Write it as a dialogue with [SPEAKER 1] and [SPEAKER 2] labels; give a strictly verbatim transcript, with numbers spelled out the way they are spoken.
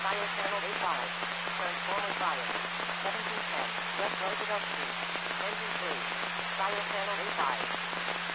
[SPEAKER 1] Fire channel A five. Transformer fire. seventeen ten. West Roosevelt Street. Engine three. Fire channel A five.